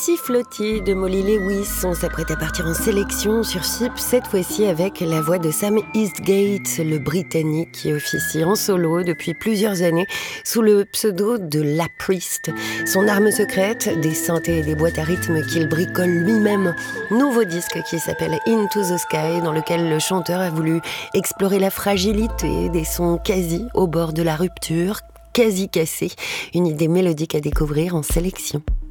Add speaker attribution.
Speaker 1: Flotti Flotti de Molly Lewis. On s'apprête à partir en sélection sur Chypre, cette fois-ci avec la voix de Sam Eastgate, le Britannique qui officie en solo depuis plusieurs années sous le pseudo de La Priest. Son arme secrète, des synthés et des boîtes à rythme qu'il bricole lui-même. Nouveau disque qui s'appelle Into the Sky, dans lequel le chanteur a voulu explorer la fragilité des sons quasi au bord de la rupture, quasi cassés. Une idée mélodique à découvrir en sélection.